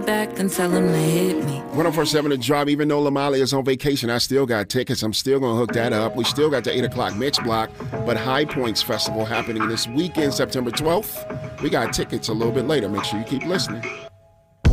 back and tell him to hit me. 104.7 The Drive. Even though Lamali is on vacation, I still got tickets. I'm still going to hook that up. We still got the 8 o'clock mix block, but High Points Festival happening this weekend, September 12th. We got tickets a little bit later. Make sure you keep listening.